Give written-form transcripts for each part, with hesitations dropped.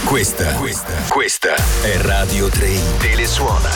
Questa è Radio 3 Telesuona.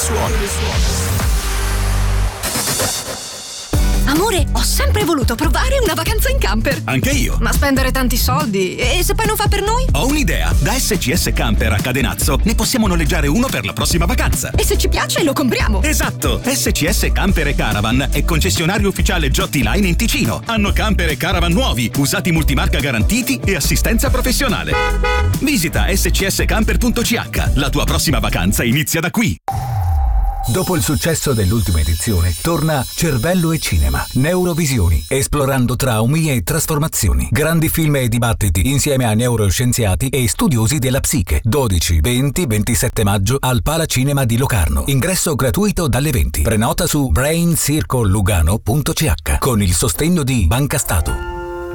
Amore, ho sempre voluto provare una vacanza in camper. Anche io. Ma spendere tanti soldi? E se poi non fa per noi? Ho un'idea. Da SCS Camper a Cadenazzo ne possiamo noleggiare uno per la prossima vacanza. E se ci piace lo compriamo. Esatto. SCS Camper e Caravan è concessionario ufficiale Giotti Line in Ticino. Hanno camper e caravan nuovi, usati multimarca garantiti e assistenza professionale. Visita scscamper.ch. La tua prossima vacanza inizia da qui. Dopo il successo dell'ultima edizione, torna Cervello e Cinema, Neurovisioni, esplorando traumi e trasformazioni. Grandi film e dibattiti insieme a neuroscienziati e studiosi della psiche. 12, 20, 27 maggio al Palacinema di Locarno. Ingresso gratuito dalle 20. Prenota su braincirclelugano.ch con il sostegno di Banca Stato.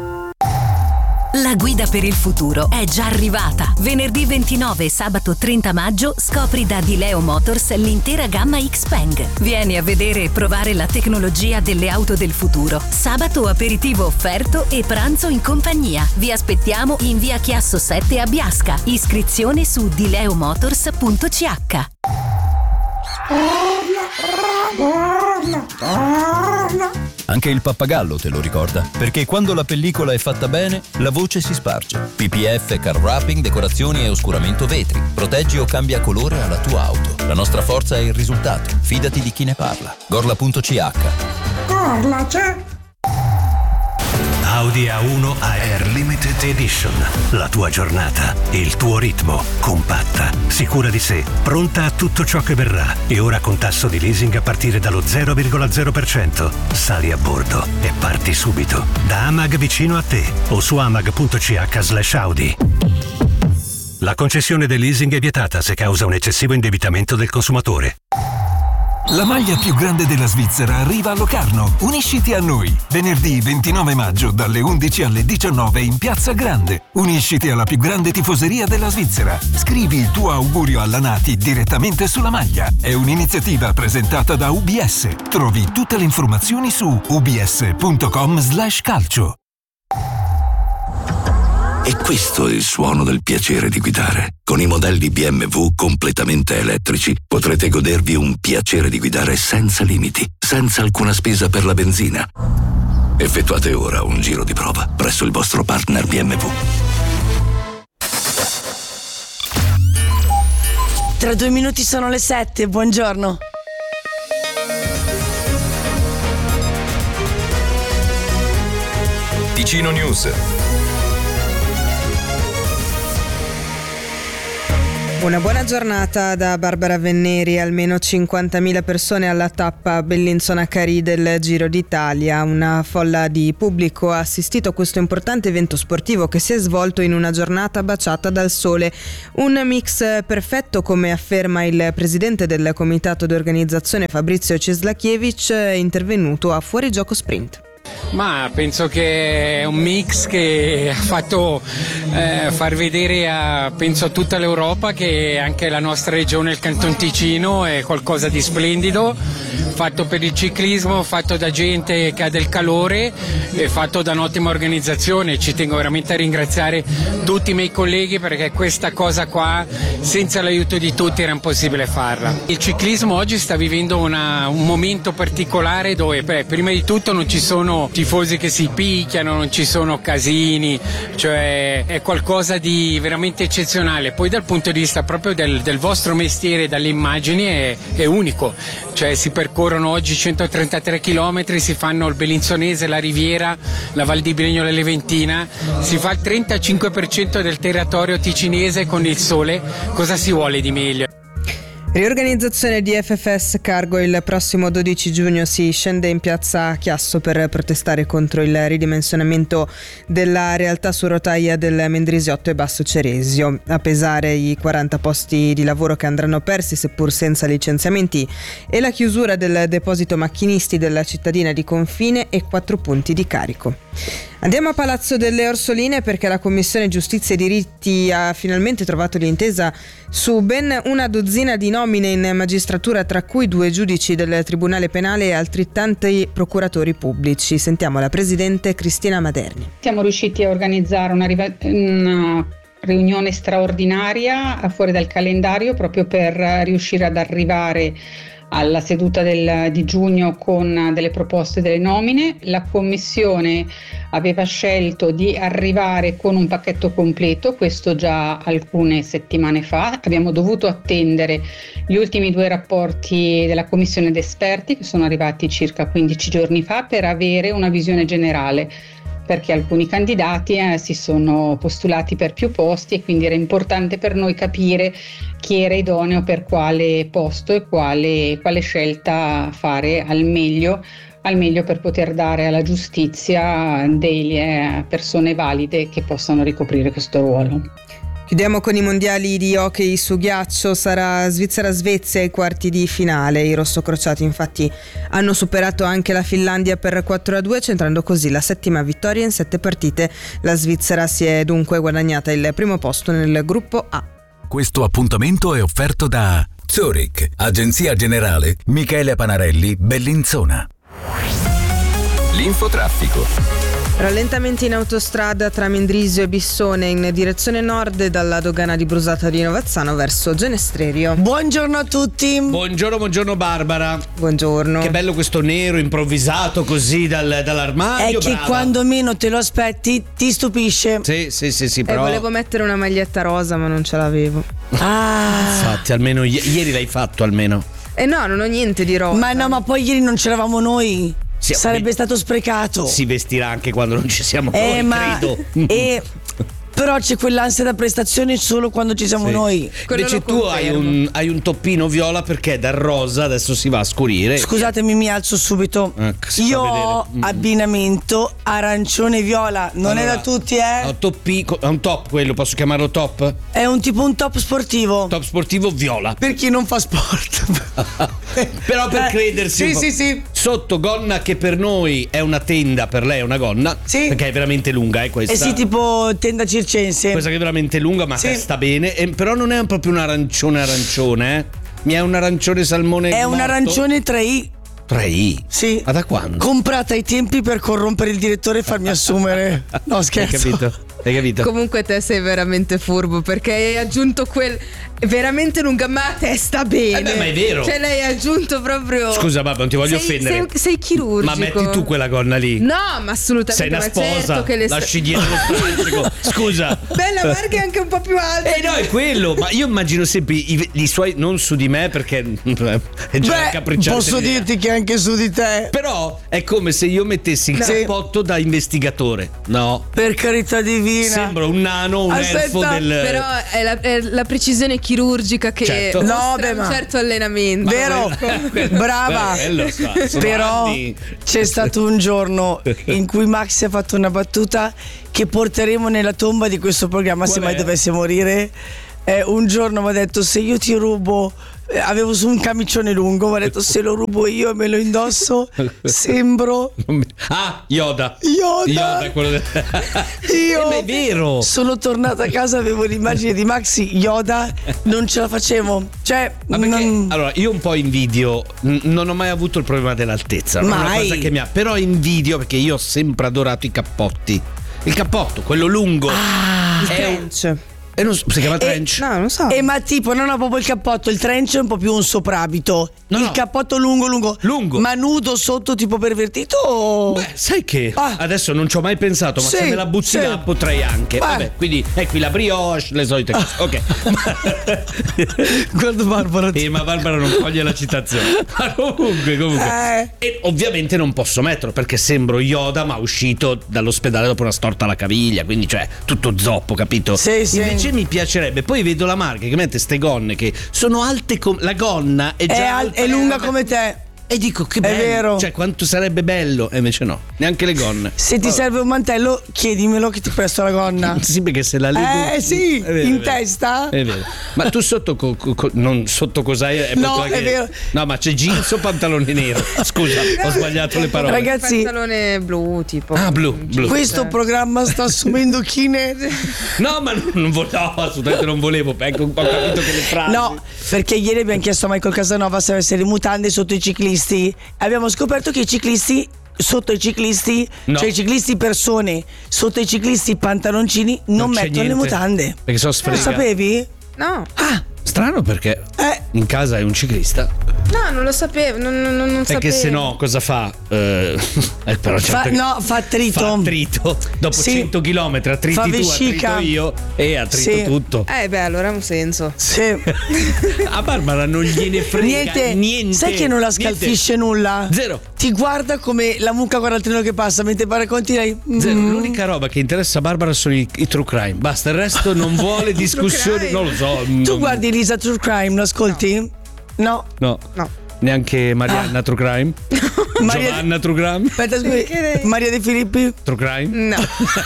La guida per il futuro è già arrivata. Venerdì 29 e sabato 30 maggio scopri da Dileo Motors l'intera gamma Xpeng. Vieni a vedere e provare la tecnologia delle auto del futuro. Sabato aperitivo offerto e pranzo in compagnia. Vi aspettiamo in via Chiasso 7 a Biasca. Iscrizione su dileomotors.ch. Anche il pappagallo te lo ricorda, perché quando la pellicola è fatta bene, la voce si sparge. PPF, car wrapping, decorazioni e oscuramento vetri. Proteggi o cambia colore alla tua auto. La nostra forza è il risultato. Fidati di chi ne parla. Gorla.ch. Gorla c'è. Audi A1 Air Limited Edition. La tua giornata, il tuo ritmo, compatta, sicura di sé, pronta a tutto ciò che verrà e ora con tasso di leasing a partire dallo 0,0%. Sali a bordo e parti subito. Da Amag vicino a te o su amag.ch/Audi. La concessione del leasing è vietata se causa un eccessivo indebitamento del consumatore. La maglia più grande della Svizzera arriva a Locarno. Unisciti a noi. Venerdì 29 maggio dalle 11 alle 19 in Piazza Grande. Unisciti alla più grande tifoseria della Svizzera. Scrivi il tuo augurio alla Nati direttamente sulla maglia. È un'iniziativa presentata da UBS. Trovi tutte le informazioni su ubs.com/calcio. E questo è il suono del piacere di guidare. Con i modelli BMW completamente elettrici potrete godervi un piacere di guidare senza limiti, senza alcuna spesa per la benzina. Effettuate ora un giro di prova presso il vostro partner BMW. Tra 2 minuti sono le 7, buongiorno. Ticino News. Una buona giornata da Barbara Venneri. Almeno 50.000 persone alla tappa Bellinzona-Carì del Giro d'Italia. Una folla di pubblico ha assistito a questo importante evento sportivo che si è svolto in una giornata baciata dal sole. Un mix perfetto, come afferma il presidente del comitato di organizzazione Fabrizio Ceslachievich, intervenuto a Fuorigioco Sprint. Ma penso che è un mix che ha fatto far vedere a tutta l'Europa che anche la nostra regione, il Canton Ticino, è qualcosa di splendido, fatto per il ciclismo, fatto da gente che ha del calore e fatto da un'ottima organizzazione. Ci tengo veramente a ringraziare tutti i miei colleghi, perché questa cosa qua senza l'aiuto di tutti era impossibile farla. Il ciclismo oggi sta vivendo un momento particolare dove prima di tutto non ci sono tifosi che si picchiano, non ci sono casini, cioè è qualcosa di veramente eccezionale. Poi dal punto di vista proprio del vostro mestiere, dalle immagini è unico, cioè si percorrono oggi 133 km, si fanno il Bellinzonese, la Riviera, la Val di Bregno, l'Eleventina, si fa il 35% del territorio ticinese con il sole. Cosa si vuole di meglio? Riorganizzazione di FFS Cargo. Il prossimo 12 giugno si scende in piazza Chiasso per protestare contro il ridimensionamento della realtà su rotaia del Mendrisiotto e Basso Ceresio. A pesare i 40 posti di lavoro che andranno persi, seppur senza licenziamenti, e la chiusura del deposito macchinisti della cittadina di confine e 4 punti di carico. Andiamo a Palazzo delle Orsoline, perché la Commissione Giustizia e Diritti ha finalmente trovato l'intesa su ben una dozzina di nomine in magistratura, tra cui 2 giudici del Tribunale Penale e altrettanti procuratori pubblici. Sentiamo la presidente Cristina Maderni. Siamo riusciti a organizzare una riunione straordinaria fuori dal calendario proprio per riuscire ad arrivare alla seduta di giugno con delle proposte delle nomine. La commissione aveva scelto di arrivare con un pacchetto completo, questo già alcune settimane fa. Abbiamo dovuto attendere gli ultimi 2 rapporti della commissione d'esperti che sono arrivati circa 15 giorni fa per avere una visione generale, perché alcuni candidati si sono postulati per più posti e quindi era importante per noi capire chi era idoneo per quale posto e quale scelta fare al meglio per poter dare alla giustizia delle persone valide che possano ricoprire questo ruolo. Chiudiamo con i mondiali di hockey su ghiaccio. Sarà Svizzera-Svezia ai quarti di finale. I rossocrociati infatti hanno superato anche la Finlandia per 4-2, centrando così la 7ª vittoria in 7 partite. La Svizzera si è dunque guadagnata il primo posto nel gruppo A. Questo appuntamento è offerto da Zurich, Agenzia Generale Michele Panarelli, Bellinzona. L'infotraffico. Rallentamenti in autostrada tra Mendrisio e Bissone in direzione nord dalla dogana di Brusata di Novazzano verso Genestrerio. Buongiorno a tutti. Buongiorno Barbara. Buongiorno. Che bello questo nero improvvisato così dall'armadio. È che brava. quando meno te lo aspetti ti stupisce. Sì, però volevo mettere una maglietta rosa ma non ce l'avevo. Infatti almeno ieri l'hai fatto almeno. No, non ho niente di rosa. Ma poi ieri non c'eravamo noi. Sì, sarebbe stato sprecato. Si vestirà anche quando non ci siamo noi, credo. Però c'è quell'ansia da prestazione solo quando ci siamo noi. Invece tu hai un toppino viola perché dal rosa adesso si va a scurire. Scusatemi, mi alzo subito. Io ho abbinamento arancione viola. Non è da tutti, È un top quello, posso chiamarlo top? È un top sportivo. Top sportivo viola. Per chi non fa sport. Però per credersi. Sì. Sotto gonna che per noi è una tenda, per lei è una gonna. Sì. Perché è veramente lunga, questa. Sì, tipo tenda circense. Questa che è veramente lunga, ma sta bene. Però non è proprio un arancione. Mi è un arancione salmone. È un arancione 3i. 3i? Sì. Ma da quando? Comprata ai tempi per corrompere il direttore e farmi assumere. No, scherzo. Hai capito? Comunque te sei veramente furbo perché hai aggiunto quel veramente lunga, ma a te sta bene. Ma è vero. Cioè lei ha aggiunto proprio. Scusa, babà, non ti voglio offendere. Sei chirurgico. Ma metti tu quella gonna lì. No, ma assolutamente. Sei una sposa. Certo che lasci dietro lo strascico. Scusa. Bella Marca è anche un po' più alta. No, è quello. Ma io immagino sempre i suoi, non su di me perché è già capricciante. Posso dirti che anche su di te. Però è come se io mettessi il cappotto da investigatore. No. Per carità divina. Sembra un nano, un elfo del. Però è la precisione chirurgica che mostra un certo allenamento. Vero? Brava. Però c'è stato un giorno in cui Max ha fatto una battuta che porteremo nella tomba di questo programma se mai dovesse morire. Un giorno mi ha detto: se io ti rubo, avevo su un camicione lungo, mi ha detto: se lo rubo io e me lo indosso sembro Yoda quello io ma è vero, sono tornata a casa, avevo l'immagine di Maxi Yoda, non ce la facevo, cioè allora io un po' invidio, non ho mai avuto il problema dell'altezza, non è una cosa che mi ha, però invidio perché io ho sempre adorato i cappotti. Il cappotto, quello lungo, il trench. E non si chiama trench? No, non so. Ma tipo non ho proprio il cappotto, il trench è un po' più un soprabito. Il cappotto lungo. Ma nudo sotto tipo pervertito? Beh, sai che adesso non ci ho mai pensato, ma se me la butti là potrei anche. Vabbè, quindi qui la brioche, le solite cose. Ok. Guarda Barbara. Ma Barbara non coglie la citazione. Ma comunque. E ovviamente non posso metterlo perché sembro Yoda, ma uscito dall'ospedale dopo una storta alla caviglia, quindi cioè tutto zoppo, capito? Sì. Invece mi piacerebbe. Poi vedo la Marca che mette ste gonne che sono alte la gonna è già alta, è lunga come te. E dico che bello, è vero. Cioè quanto sarebbe bello. E invece no, neanche le gonne. Se ti serve un mantello chiedimelo che ti presto la gonna. Sì, perché se la leggo sì, vero, in testa. È vero. Ma tu sotto non sotto cos'hai? No, è vero. No, ma c'è jeans o pantalone nero? Scusa, ho sbagliato le parole. Ragazzi, pantalone blu tipo. Blu. Questo programma sta assumendo chine. No, ma non volevo, assolutamente non volevo. Ecco, ho capito che le frasi. No, perché ieri abbiamo chiesto a Michael Casanova se avesse le mutande sotto i ciclisti. Abbiamo scoperto che i ciclisti sotto i ciclisti, No. cioè i ciclisti persone, sotto i ciclisti pantaloncini non c'è mettono le niente. mutande. Perché sono Lo sfrega. sapevi? No. Strano perché in casa è un ciclista. No, non lo sapevo, non Perché sapevo. se no cosa fa? Però Fa attrito. Fa attrito. Dopo Sì. 100 km attriti Fa tu, vescica. attrito io e attrito Sì. tutto. Beh, allora ha un senso. Sì. A Barbara non gliene frega niente. Sai che non la scalfisce nulla? Zero. Ti guarda come la mucca guarda il treno che passa mentre racconti lei. Zero. L'unica roba che interessa a Barbara sono i true crime. Basta, il resto non vuole discussioni. Non lo so. Tu guardi Elisa True Crime, lo ascolti? No. No. Neanche Marianna True Crime? Giovanna True Crime? Aspetta, scusi. Maria De Filippi? True Crime? No.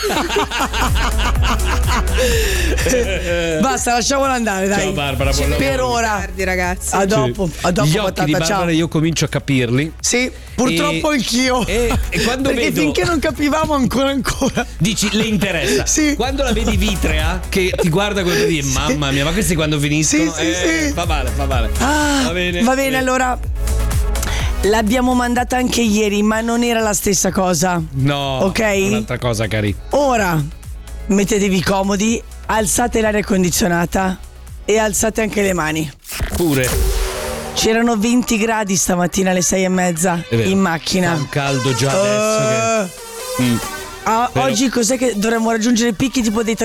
Basta, lasciamola andare, dai. Ciao Barbara, buon lavoro. Per ora. Tardi, ragazzi. A dopo, a dopo, Gli occhi di patata, Barbara ciao. io comincio a capirli. Sì, purtroppo anch'io. E quando Perché vedo, finché non capivamo ancora. dici le interessa. Sì. Quando la vedi vitrea che ti guarda quello di mamma mia, ma questi quando finiscono? Sì. Fa male. Ah, va bene, allora. L'abbiamo mandata anche ieri, ma non era la stessa cosa. No. Ok? Un'altra cosa, cari. Ora mettetevi comodi, alzate l'aria condizionata e alzate anche le mani. Pure. C'erano 20 gradi stamattina alle 6:30 È vero. in macchina. Fa un caldo già adesso che... Oggi cos'è che dovremmo raggiungere picchi tipo dei